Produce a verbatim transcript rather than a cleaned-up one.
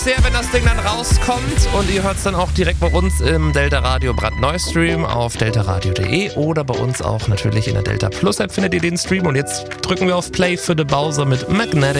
Sehr, wenn das Ding dann rauskommt und ihr hört es dann auch direkt bei uns im Delta Radio Brandneu-Stream auf deltaradio punkt de oder bei uns auch natürlich in der Delta Plus App findet ihr den Stream und jetzt drücken wir auf Play für The Bowser mit Magnetic.